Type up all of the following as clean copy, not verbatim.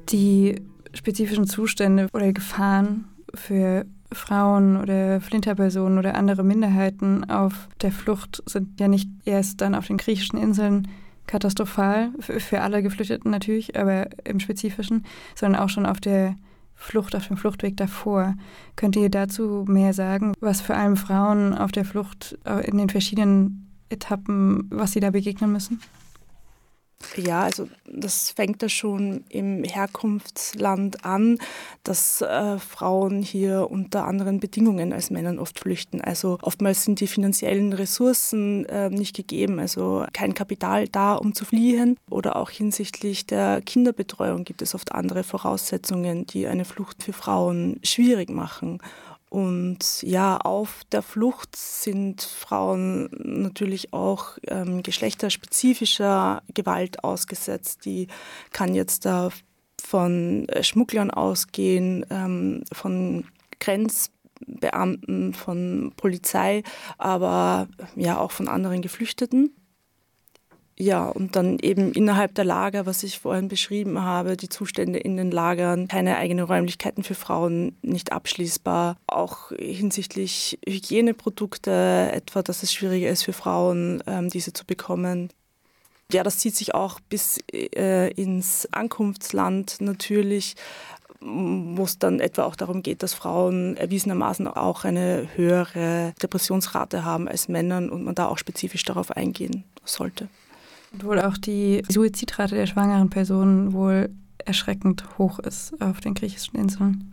Die spezifischen Zustände oder Gefahren für Frauen oder Flinterpersonen oder andere Minderheiten auf der Flucht sind ja nicht erst dann auf den griechischen Inseln katastrophal, für alle Geflüchteten natürlich, aber im Spezifischen, sondern auch schon auf der Flucht, auf dem Fluchtweg davor. Könnt ihr dazu mehr sagen, was vor allem Frauen auf der Flucht in den verschiedenen Etappen, was sie da begegnen müssen? Ja, also das fängt ja schon im Herkunftsland an, dass Frauen hier unter anderen Bedingungen als Männern oft flüchten. Also oftmals sind die finanziellen Ressourcen nicht gegeben, also kein Kapital da, um zu fliehen. Oder auch hinsichtlich der Kinderbetreuung gibt es oft andere Voraussetzungen, die eine Flucht für Frauen schwierig machen. Und ja, auf der Flucht sind Frauen natürlich auch geschlechterspezifischer Gewalt ausgesetzt. Die kann jetzt da von Schmugglern ausgehen, von Grenzbeamten, von Polizei, aber ja auch von anderen Geflüchteten. Ja, und dann eben innerhalb der Lager, was ich vorhin beschrieben habe, die Zustände in den Lagern, keine eigenen Räumlichkeiten für Frauen, nicht abschließbar. Auch hinsichtlich Hygieneprodukte etwa, dass es schwieriger ist für Frauen, diese zu bekommen. Ja, das zieht sich auch bis ins Ankunftsland natürlich, wo es dann etwa auch darum geht, dass Frauen erwiesenermaßen auch eine höhere Depressionsrate haben als Männern und man da auch spezifisch darauf eingehen sollte. Und wohl auch die Suizidrate der schwangeren Personen wohl erschreckend hoch ist auf den griechischen Inseln.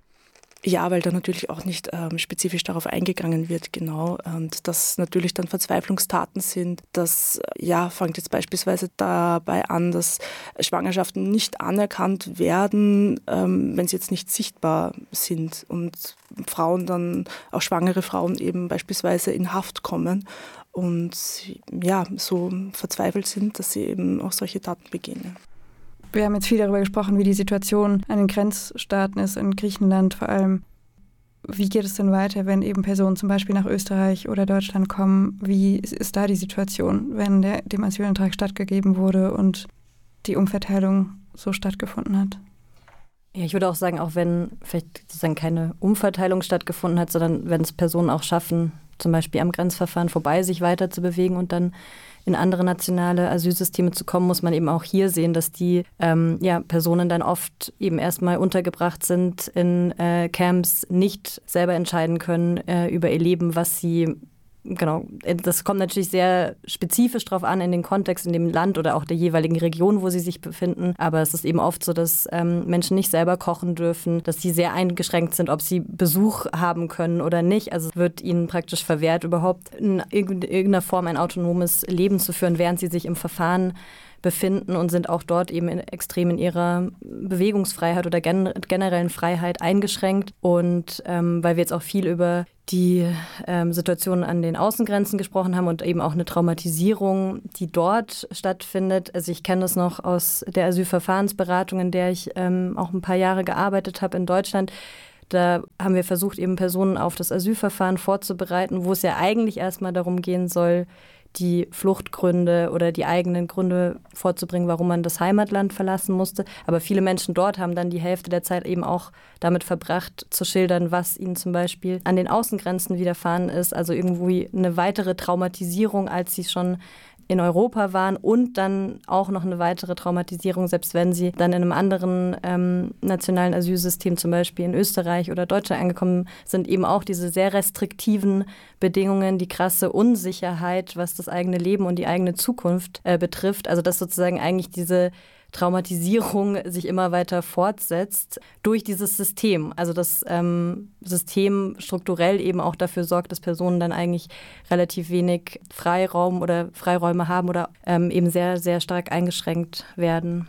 Ja, weil da natürlich auch nicht spezifisch darauf eingegangen wird, genau. Und dass natürlich dann Verzweiflungstaten sind. Das fängt jetzt beispielsweise dabei an, dass Schwangerschaften nicht anerkannt werden, wenn sie jetzt nicht sichtbar sind. Und Frauen dann, auch schwangere Frauen eben beispielsweise in Haft kommen und ja, so verzweifelt sind, dass sie eben auch solche Taten begehen. Wir haben jetzt viel darüber gesprochen, wie die Situation an den Grenzstaaten ist, in Griechenland vor allem. Wie geht es denn weiter, wenn eben Personen zum Beispiel nach Österreich oder Deutschland kommen? Wie ist da die Situation, wenn dem Asylantrag stattgegeben wurde und die Umverteilung so stattgefunden hat? Ja, ich würde auch sagen, auch wenn vielleicht sozusagen keine Umverteilung stattgefunden hat, sondern wenn es Personen auch schaffen, zum Beispiel am Grenzverfahren vorbei, sich weiter zu bewegen und dann in andere nationale Asylsysteme zu kommen, muss man eben auch hier sehen, dass die Personen dann oft eben erstmal untergebracht sind in Camps, nicht selber entscheiden können über ihr Leben, was sie, genau, das kommt natürlich sehr spezifisch drauf an, in den Kontext, in dem Land oder auch der jeweiligen Region, wo sie sich befinden. Aber es ist eben oft so, dass Menschen nicht selber kochen dürfen, dass sie sehr eingeschränkt sind, ob sie Besuch haben können oder nicht. Also es wird ihnen praktisch verwehrt, überhaupt in irgendeiner Form ein autonomes Leben zu führen, während sie sich im Verfahren befinden und sind auch dort eben extrem in ihrer Bewegungsfreiheit oder generellen Freiheit eingeschränkt. Und weil wir jetzt auch viel über die Situation an den Außengrenzen gesprochen haben und eben auch eine Traumatisierung, die dort stattfindet. Also ich kenne das noch aus der Asylverfahrensberatung, in der ich auch ein paar Jahre gearbeitet habe in Deutschland. Da haben wir versucht, eben Personen auf das Asylverfahren vorzubereiten, wo es ja eigentlich erstmal darum gehen soll, die Fluchtgründe oder die eigenen Gründe vorzubringen, warum man das Heimatland verlassen musste. Aber viele Menschen dort haben dann die Hälfte der Zeit eben auch damit verbracht, zu schildern, was ihnen zum Beispiel an den Außengrenzen widerfahren ist. Also irgendwie eine weitere Traumatisierung, als sie schon in Europa waren und dann auch noch eine weitere Traumatisierung, selbst wenn sie dann in einem anderen nationalen Asylsystem, zum Beispiel in Österreich oder Deutschland angekommen sind, eben auch diese sehr restriktiven Bedingungen, die krasse Unsicherheit, was das eigene Leben und die eigene Zukunft betrifft. Also dass sozusagen eigentlich diese Traumatisierung sich immer weiter fortsetzt durch dieses System. Also das System strukturell eben auch dafür sorgt, dass Personen dann eigentlich relativ wenig Freiraum oder Freiräume haben oder eben sehr, sehr stark eingeschränkt werden.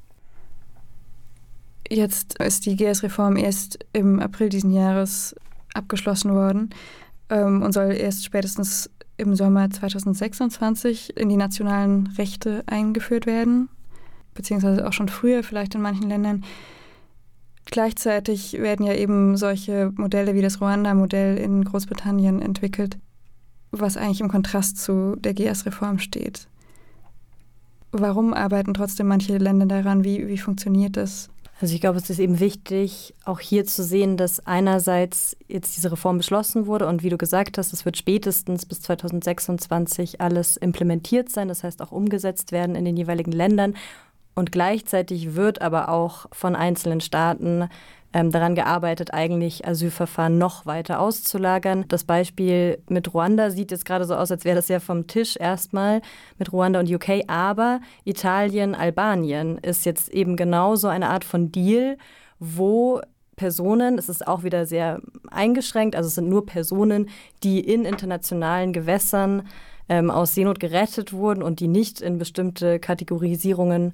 Jetzt ist die GS-Reform erst im April diesen Jahres abgeschlossen worden und soll erst spätestens im Sommer 2026 in die nationalen Rechte eingeführt werden. Beziehungsweise auch schon früher, vielleicht in manchen Ländern. Gleichzeitig werden ja eben solche Modelle wie das Ruanda-Modell in Großbritannien entwickelt, was eigentlich im Kontrast zu der GS-Reform steht. Warum arbeiten trotzdem manche Länder daran? Wie funktioniert das? Also ich glaube, es ist eben wichtig, auch hier zu sehen, dass einerseits jetzt diese Reform beschlossen wurde und wie du gesagt hast, es wird spätestens bis 2026 alles implementiert sein, das heißt auch umgesetzt werden in den jeweiligen Ländern. Und gleichzeitig wird aber auch von einzelnen Staaten daran gearbeitet, eigentlich Asylverfahren noch weiter auszulagern. Das Beispiel mit Ruanda sieht jetzt gerade so aus, als wäre das ja vom Tisch erstmal mit Ruanda und UK. Aber Italien, Albanien ist jetzt eben genau so eine Art von Deal, wo Personen, es ist auch wieder sehr eingeschränkt, also es sind nur Personen, die in internationalen Gewässern aus Seenot gerettet wurden und die nicht in bestimmte Kategorisierungen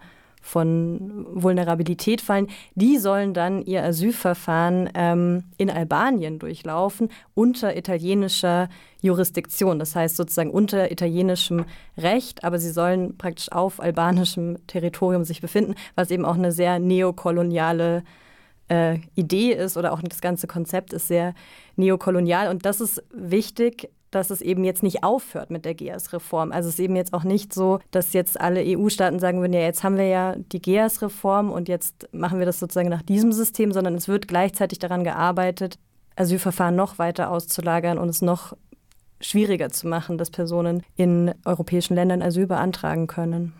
von Vulnerabilität fallen, die sollen dann ihr Asylverfahren in Albanien durchlaufen unter italienischer Jurisdiktion. Das heißt sozusagen unter italienischem Recht, aber sie sollen praktisch auf albanischem Territorium sich befinden, was eben auch eine sehr neokoloniale Idee ist oder auch das ganze Konzept ist sehr neokolonial. Und das ist wichtig, dass es eben jetzt nicht aufhört mit der GEAS-Reform. Also es ist eben jetzt auch nicht so, dass jetzt alle EU-Staaten sagen würden, ja, jetzt haben wir ja die GEAS-Reform und jetzt machen wir das sozusagen nach diesem System, sondern es wird gleichzeitig daran gearbeitet, Asylverfahren noch weiter auszulagern und es noch schwieriger zu machen, dass Personen in europäischen Ländern Asyl beantragen können.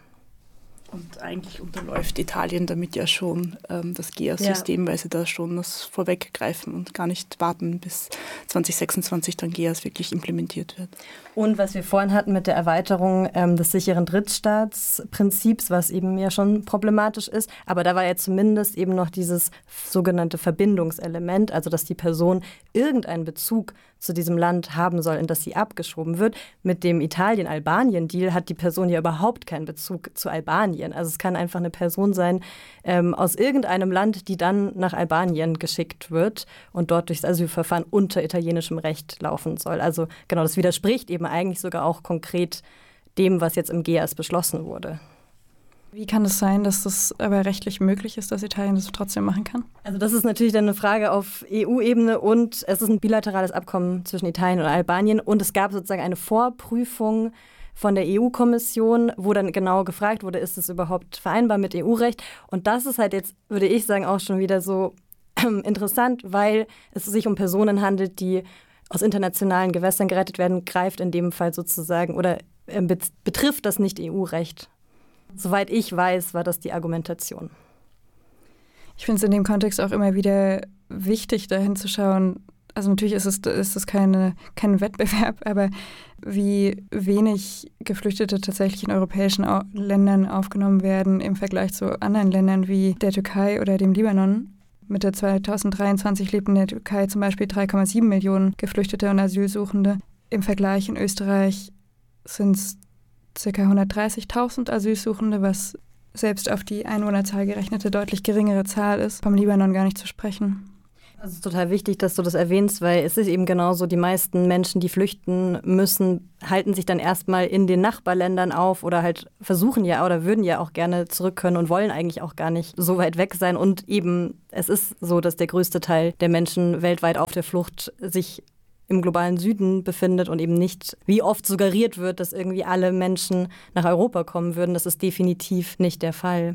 Und eigentlich unterläuft Italien damit ja schon das GEAS-System, weil sie da schon das vorweggreifen und gar nicht warten, bis 2026 dann GEAS wirklich implementiert wird. Und was wir vorhin hatten mit der Erweiterung des sicheren Drittstaatsprinzips, was eben ja schon problematisch ist, aber da war ja zumindest eben noch dieses sogenannte Verbindungselement, also dass die Person irgendeinen Bezug zu diesem Land haben soll, in das sie abgeschoben wird. Mit dem Italien-Albanien-Deal hat die Person ja überhaupt keinen Bezug zu Albanien. Also es kann einfach eine Person sein aus irgendeinem Land, die dann nach Albanien geschickt wird und dort durchs Asylverfahren unter italienischem Recht laufen soll. Also genau, das widerspricht eben eigentlich sogar auch konkret dem, was jetzt im GEAS beschlossen wurde. Wie kann es sein, dass das aber rechtlich möglich ist, dass Italien das trotzdem machen kann? Also das ist natürlich dann eine Frage auf EU-Ebene und es ist ein bilaterales Abkommen zwischen Italien und Albanien und es gab sozusagen eine Vorprüfung von der EU-Kommission, wo dann genau gefragt wurde, ist es überhaupt vereinbar mit EU-Recht? Und das ist halt jetzt, würde ich sagen, auch schon wieder so interessant, weil es sich um Personen handelt, die aus internationalen Gewässern gerettet werden, greift in dem Fall sozusagen oder betrifft das nicht EU-Recht. Soweit ich weiß, war das die Argumentation. Ich finde es in dem Kontext auch immer wieder wichtig, dahin zu schauen. Also natürlich ist es kein Wettbewerb, aber wie wenig Geflüchtete tatsächlich in europäischen Ländern aufgenommen werden im Vergleich zu anderen Ländern wie der Türkei oder dem Libanon. Mitte 2023 lebten in der Türkei zum Beispiel 3,7 Millionen Geflüchtete und Asylsuchende. Im Vergleich in Österreich sind es ca. 130.000 Asylsuchende, was selbst auf die Einwohnerzahl gerechnete deutlich geringere Zahl ist, vom Libanon gar nicht zu sprechen. Also es ist total wichtig, dass du das erwähnst, weil es ist eben genauso, die meisten Menschen, die flüchten müssen, halten sich dann erstmal in den Nachbarländern auf oder halt versuchen ja oder würden ja auch gerne zurück können und wollen eigentlich auch gar nicht so weit weg sein. Und eben, es ist so, dass der größte Teil der Menschen weltweit auf der Flucht sich im globalen Süden befindet und eben nicht, wie oft suggeriert wird, dass irgendwie alle Menschen nach Europa kommen würden. Das ist definitiv nicht der Fall.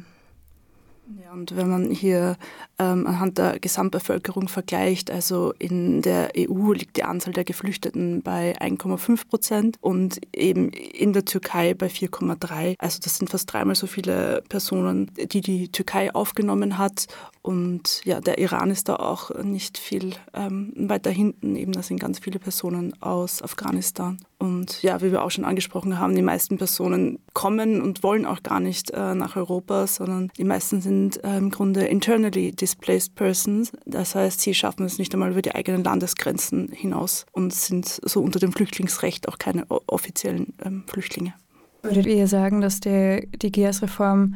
Ja, und wenn man hier anhand der Gesamtbevölkerung vergleicht, also in der EU liegt die Anzahl der Geflüchteten bei 1,5% und eben in der Türkei bei 4,3%. Also das sind fast dreimal so viele Personen, die die Türkei aufgenommen hat. Und ja, der Iran ist da auch nicht viel weiter hinten. Eben, da sind ganz viele Personen aus Afghanistan. Und ja, wie wir auch schon angesprochen haben, die meisten Personen kommen und wollen auch gar nicht nach Europa, sondern die meisten sind im Grunde internally displaced persons. Das heißt, sie schaffen es nicht einmal über die eigenen Landesgrenzen hinaus und sind so unter dem Flüchtlingsrecht auch keine offiziellen Flüchtlinge. Würdet ihr sagen, dass die GEAS-Reform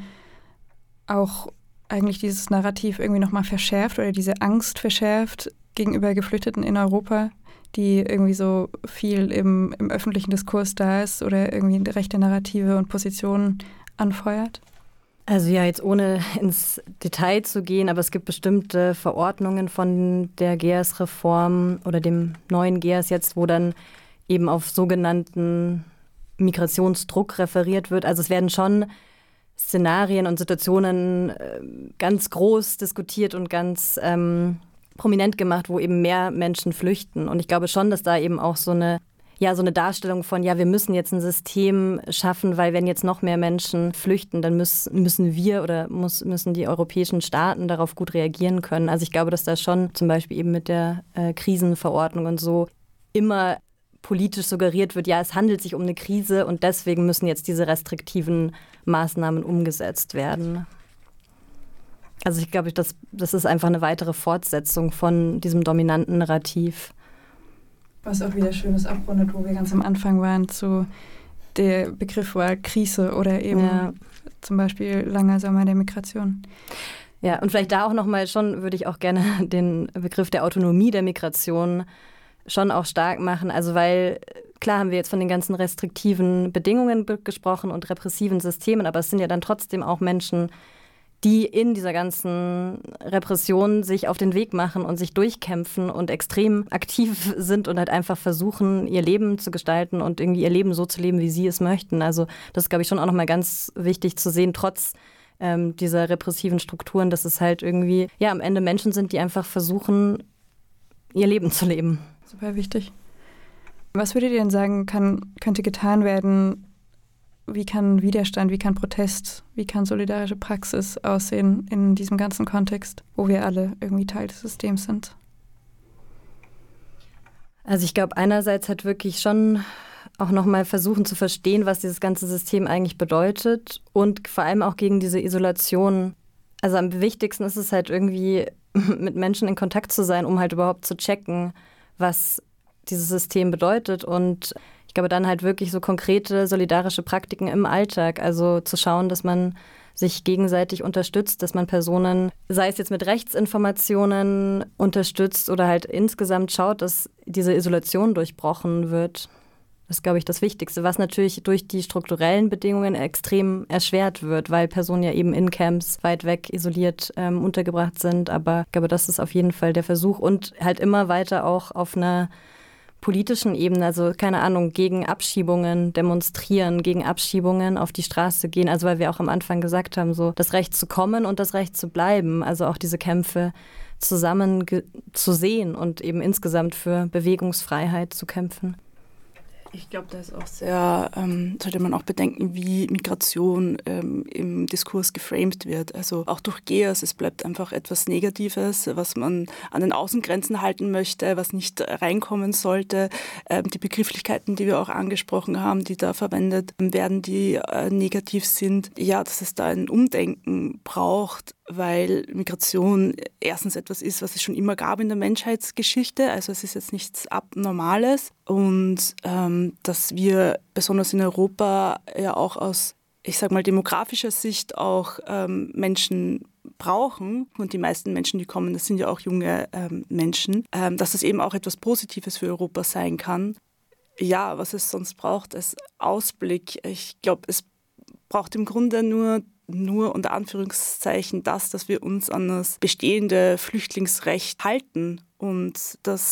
auch eigentlich dieses Narrativ irgendwie nochmal verschärft oder diese Angst verschärft gegenüber Geflüchteten in Europa, die irgendwie so viel im öffentlichen Diskurs da ist oder irgendwie rechte Narrative und Positionen anfeuert? Also ja, jetzt ohne ins Detail zu gehen, aber es gibt bestimmte Verordnungen von der GEAS-Reform oder dem neuen GEAS jetzt, wo dann eben auf sogenannten Migrationsdruck referiert wird. Also es werden schon Szenarien und Situationen ganz groß diskutiert und ganz prominent gemacht, wo eben mehr Menschen flüchten. Und ich glaube schon, dass da eben auch so eine Darstellung von, wir müssen jetzt ein System schaffen, weil wenn jetzt noch mehr Menschen flüchten, dann müssen wir oder müssen die europäischen Staaten darauf gut reagieren können. Also ich glaube, dass da schon zum Beispiel eben mit der Krisenverordnung und so immer politisch suggeriert wird, es handelt sich um eine Krise und deswegen müssen jetzt diese restriktiven Maßnahmen umgesetzt werden. Also ich glaube, das ist einfach eine weitere Fortsetzung von diesem dominanten Narrativ. Was auch wieder Schönes abrundet, wo wir ganz am Anfang waren, zu der Begriff war Krise oder eben zum Beispiel langer Sommer der Migration. Ja, und vielleicht da auch nochmal würde ich auch gerne den Begriff der Autonomie der Migration schon auch stark machen. Also weil, klar haben wir jetzt von den ganzen restriktiven Bedingungen gesprochen und repressiven Systemen, aber es sind ja dann trotzdem auch Menschen, die in dieser ganzen Repression sich auf den Weg machen und sich durchkämpfen und extrem aktiv sind und halt einfach versuchen, ihr Leben zu gestalten und irgendwie ihr Leben so zu leben, wie sie es möchten. Also das ist, glaube ich, schon auch nochmal ganz wichtig zu sehen, trotz dieser repressiven Strukturen, dass es halt irgendwie, am Ende Menschen sind, die einfach versuchen, ihr Leben zu leben. Super wichtig. Was würdet ihr denn sagen, könnte getan werden? Wie kann Widerstand, wie kann Protest, wie kann solidarische Praxis aussehen in diesem ganzen Kontext, wo wir alle irgendwie Teil des Systems sind? Also ich glaube, einerseits halt wirklich schon auch nochmal versuchen zu verstehen, was dieses ganze System eigentlich bedeutet und vor allem auch gegen diese Isolation. Also am wichtigsten ist es halt irgendwie, mit Menschen in Kontakt zu sein, um halt überhaupt zu checken, was dieses System bedeutet und ich glaube, dann halt wirklich so konkrete solidarische Praktiken im Alltag, also zu schauen, dass man sich gegenseitig unterstützt, dass man Personen, sei es jetzt mit Rechtsinformationen unterstützt oder halt insgesamt schaut, dass diese Isolation durchbrochen wird. Das ist, glaube ich, das Wichtigste, was natürlich durch die strukturellen Bedingungen extrem erschwert wird, weil Personen ja eben in Camps weit weg isoliert untergebracht sind. Aber ich glaube, das ist auf jeden Fall der Versuch und halt immer weiter auch auf einer politischen Ebene, also keine Ahnung, gegen Abschiebungen demonstrieren, gegen Abschiebungen auf die Straße gehen. Also weil wir auch am Anfang gesagt haben, so das Recht zu kommen und das Recht zu bleiben. Also auch diese Kämpfe zusammen zu sehen und eben insgesamt für Bewegungsfreiheit zu kämpfen. Ich glaube, da ist auch sollte man auch bedenken, wie Migration im Diskurs geframed wird. Also auch durch GEAS, es bleibt einfach etwas Negatives, was man an den Außengrenzen halten möchte, was nicht reinkommen sollte. Die Begrifflichkeiten, die wir auch angesprochen haben, die da verwendet werden, die negativ sind. Ja, dass es da ein Umdenken braucht, weil Migration erstens etwas ist, was es schon immer gab in der Menschheitsgeschichte. Also es ist jetzt nichts Abnormales. Und dass wir besonders in Europa ja auch aus, ich sag mal, demografischer Sicht auch Menschen brauchen. Und die meisten Menschen, die kommen, das sind ja auch junge Menschen. Dass das eben auch etwas Positives für Europa sein kann. Ja, was es sonst braucht als Ausblick. Ich glaube, es braucht im Grunde nur unter Anführungszeichen dass wir uns an das bestehende Flüchtlingsrecht halten und das